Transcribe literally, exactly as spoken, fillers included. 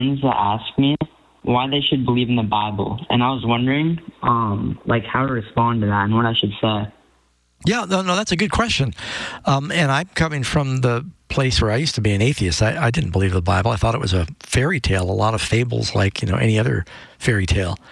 friends that ask me why they should believe in the Bible, and I was wondering, um, like, how to respond to that and what I should say. Yeah, no, no, that's a good question. Um, and I'm coming from the place where I used to be an atheist. I, I didn't believe the Bible. I thought it was a fairy tale, a lot of fables like, you know, any other fairy tale.